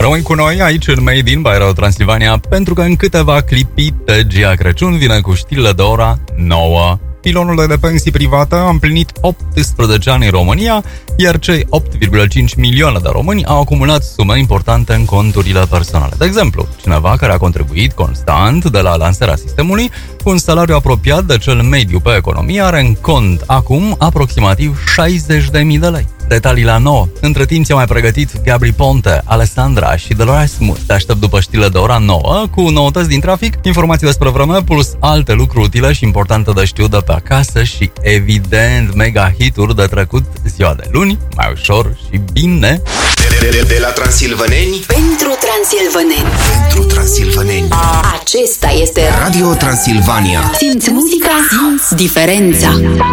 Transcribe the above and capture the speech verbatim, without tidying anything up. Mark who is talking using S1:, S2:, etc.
S1: Rămâi cu noi aici în Made in by Radio Transilvania, pentru că în câteva clipite Gia Crăciun vine cu știrile de ora nouă. Pilonul de pensii private a împlinit optsprezece ani în România, iar cei opt virgulă cinci milioane de români au acumulat sume importante în conturile personale. De exemplu, cineva care a contribuit constant de la lansarea sistemului cu un salariu apropiat de cel mediu pe economie are în cont acum aproximativ șaizeci de mii de lei. Detalii la nouă. Între timp ți-a mai pregătit Gabri Ponte, Alessandra și Dolores Smooth. Te aștept după știrile de ora nouă cu noutăți din trafic, informații despre vreme, plus alte lucruri utile și importante de știut de pe acasă și, evident, mega hituri de trecut ziua de luni, mai ușor și bine.
S2: De, de, de, de la transilvăneni
S3: pentru transilvăneni.
S2: Pentru transilvăneni.
S3: Acesta este
S2: Radio Transilvania.
S3: Simți muzica, simți diferența.